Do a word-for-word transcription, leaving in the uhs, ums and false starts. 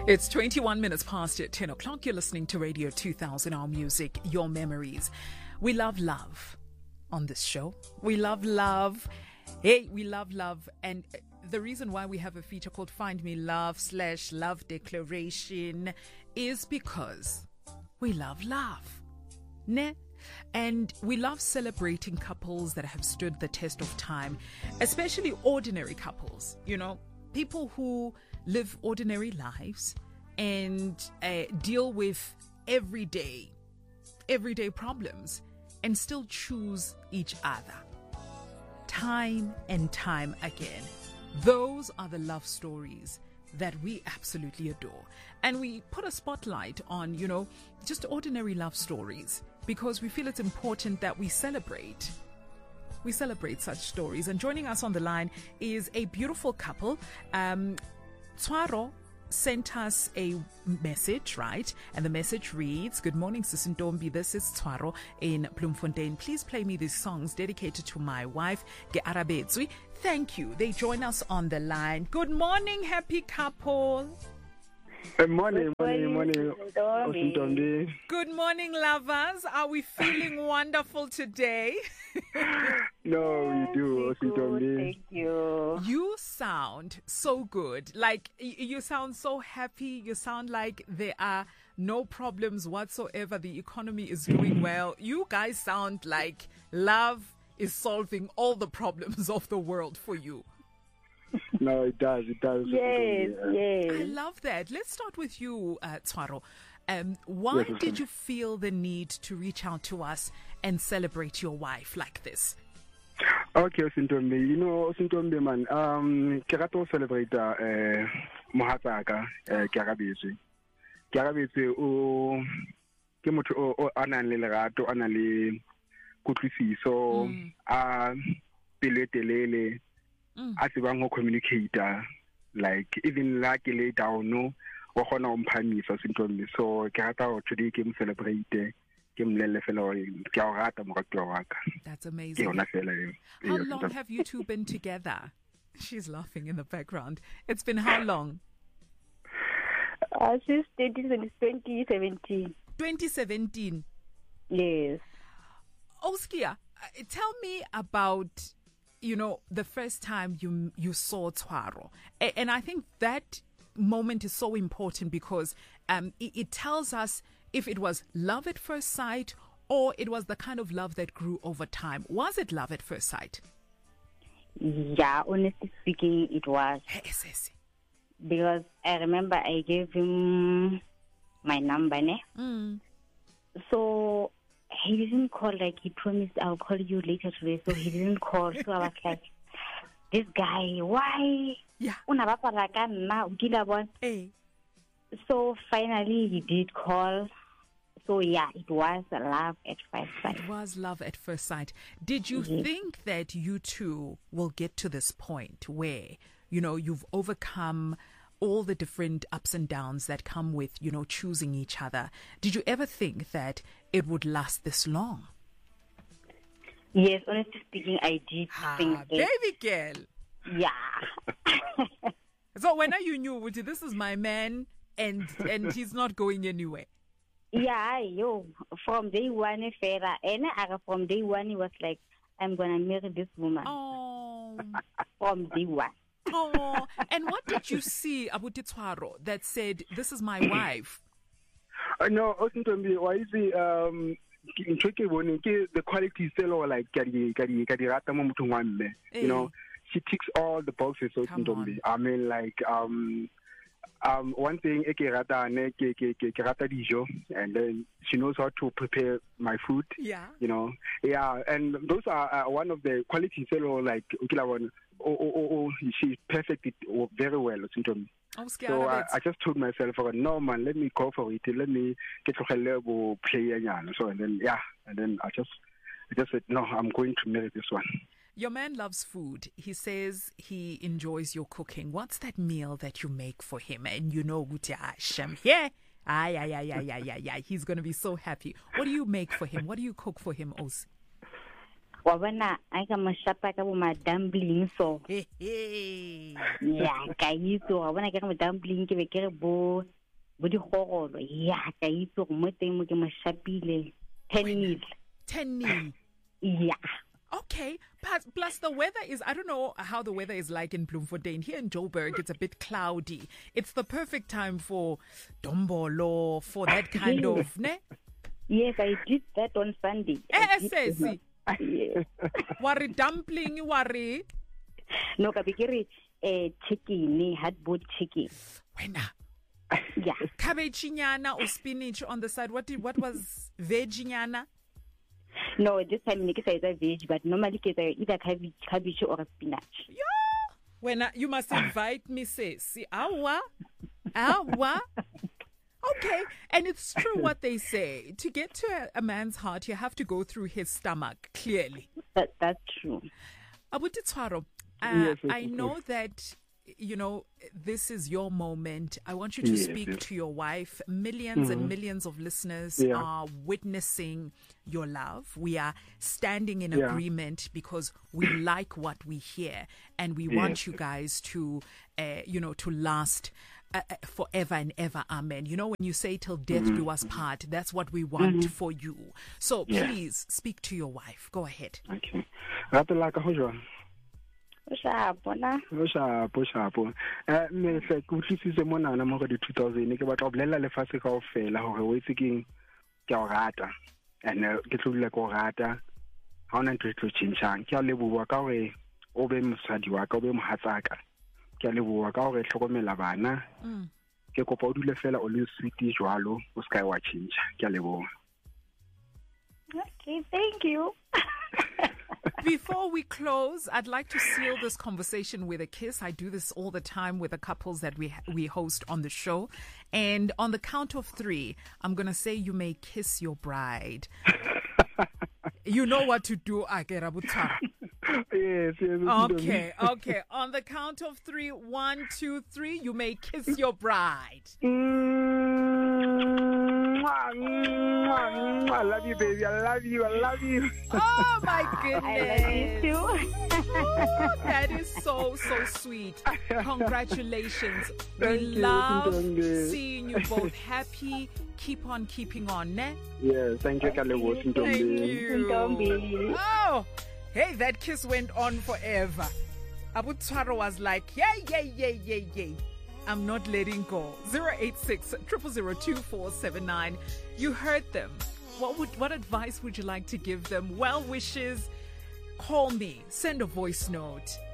It's twenty-one minutes past ten o'clock. You're listening to Radio two thousand, our music, your memories. We love love on this show. We love love. Hey, we love love. And the reason why we have a feature called Find Me Love slash Love Declaration is because we love love. Ne? And we love celebrating couples that have stood the test of time, especially ordinary couples, you know, people who live ordinary lives and uh, deal with everyday, everyday problems and still choose each other time and time again. Those are the love stories that we absolutely adore. And we put a spotlight on, you know, just ordinary love stories because we feel it's important that we celebrate. We celebrate such stories. And joining us on the line is a beautiful couple. Um, Tshwaro sent us a message, right? And the message reads, "Good morning, Sisintombi. This is Tshwaro in Bloemfontein. Please play me these songs dedicated to my wife, Ge Arabetswe." Thank you. They join us on the line. Good morning, happy couple. Good morning, morning, morning, morning. Good morning, lovers. Are we feeling wonderful today? No, we do. Good, thank you. You sound so good. Like, y- you sound so happy. You sound like there are no problems whatsoever. The economy is doing well. You guys sound like love is solving all the problems of the world for you. No, it does. It does. Yes, yes. I love that. Let's start with you, uh, Tshwaro. Um, why Yes, did you feel the need to reach out to us and celebrate your wife like this? Okay, Osintombi. You know, Osintombi, man, um, ke rata ho celebrate uh, mohatsaka, uh, Ke Arabetswe. Ke Arabetswe o ke motho o o a nang le lerato, a nang le kutlwisiso, a pelo e telele, a tsebang ho communicate, like even la ke le down no wa khona ho mphamisa Osintombi. So ke rata ho today ke mo celebrate, ke mmolelle fela hore ke a o rata moratuwa wa ka. That's Ke amazing. yona fela eo. How Ee, long Osintombi. have you two been together? She's laughing in the background. It's been how long? Uh, since twenty seventeen. twenty seventeen. Yes. Oskia, uh, tell me about, you know, the first time you you saw Tshwaro. A- And I think that moment is so important because um, it, it tells us if it was love at first sight or it was the kind of love that grew over time. Was it love at first sight? Yeah, honestly speaking, it was. Yes, yes. Because I remember I gave him my number, ne? Mm. So he didn't call, like he promised I'll call you later today. So he didn't call. So I was like, this guy, why? Yeah. Unabapala ka nna, o kila bona? Hey. So finally he did call. So yeah, it was love at first sight. It was love at first sight. Did you Yes. think that you two will get to this point where, you know, you've overcome all the different ups and downs that come with, you know, choosing each other? Did you ever think that it would last this long? Yes, honestly speaking, I did Ah, think that. baby girl. Yeah. So when you knew, Wuti, this is my man and and he's not going anywhere. Yeah, yo, from day one, Farah, and uh, from day one, he was like, I'm going to marry this woman. Oh. From day one. Oh. And what did you see, Abuti Tshwaro, that said, this is my wife? Uh, no, Osintombi, why is it um ntho ke bone ke the qualities tse lo like ka di ka di ka di rata mo mothong wa mme. You know, she ticks all the boxes, Come Osintombi. on. I mean, like um um one thing e ke rata ne ke ke ke ke rata dijo, and then she knows how to prepare my food. Yeah. You know, yeah, and those are uh, one of the qualities tse lo like ukila one. Oh, oh, oh, oh, she's perfect it oh, very well, Osintombi. I'm scared So of I, it. I just told myself, oh, no man, let me go for it. Let me get to level play anyana. So and then yeah, and then I just I just said no, I'm going to marry this one. Your man loves food. He says he enjoys your cooking. What's that meal that you make for him? And you know, Gutia Hashem, yeah. Ay, ay, ay, ay, ay, ay, ay. He's going to be so happy. What do you make for him? What do you cook for him, Osi? wa bona a ka mo shapa ka bo ma dumpling so Hey, hey. ya ka itse wa bona ke mo dumpling ke be ke re bo bo di gogolo ya ka itse go mo teng mo ke mo shapile ten mil. ten mil. Yeah. Okay, plus, plus the weather is, I don't know how the weather is like in Bloemfontein. Here in Joburg, it's a bit cloudy. It's the perfect time for dombolo, for that kind of, ne? Yes, I did that on Sunday. Yes, yes. Yes. Worry dumpling, worry. No, ka bikiri eh chicken, hard boiled chicken. Wena. Yeah. Cabbage nyana or spinach on the side. What did, what was veggie nyana? No, this time I say it's veg, but normally it's either cabbage, cabbage or spinach. Yeah. When you must invite me, say, see, awa, awa. Okay, and it's true what they say. To get to a, a man's heart, you have to go through his stomach. Clearly, that that's true. Abuti Tshwaro, uh, Yes, yes, I yes, know yes. that. You know, this is your moment. I want you to Yes, speak yes. to your wife. Millions and millions of listeners Yeah. are witnessing your love. We are standing in Yeah. agreement because we like what we hear, and we Yes. want you guys to, uh, you know, to last uh, uh, forever and ever. Amen. You know, when you say till death do us part, that's what we want for you. So Yeah. please speak to your wife. Go ahead. Okay. Ratela ka ho jwang? Shapo na. O shapo shapo. Eh me se ke utlwisitse mona na mo go di two thousand ke batla go bolella lefatshe kaofela hore o itse keng ke o rata. And ke tlodile go rata. Ha ona ntwe tlo tshintshang. Ke a leboha ka hore o be mosadi wa ka o be mohatsaka. Ke a leboha ka hore tlhokomela bana. Mm. Ke kopa o dule fela o le sweet jwalo o ska wa tshintsa. Ke a leboha. Okay, thank you. Before we close, I'd like to seal this conversation with a kiss. I do this all the time with the couples that we we host on the show. And on the count of three, I'm going to say you may kiss your bride. You know what to do, Akerabuta. Yes, yes. Okay, okay. On the count of three, one, two, three, you may kiss your bride. I love you, baby. I love you. I love you. Oh, my goodness. I love you too. Oh, that is so, so sweet. Congratulations. We Thank you, love Sintombi. seeing you both happy. Keep on keeping on, ne? Yes, thank you, Kalebo. Thank you. Ntombi. Oh, hey, that kiss went on forever. Abu Tshwaro was like, yay, yay, yay, yay, yay. I'm not letting go. zero eight six, zero zero zero, two four seven nine. You heard them. What would what advice would you like to give them? Well wishes. Call me. Send a voice note.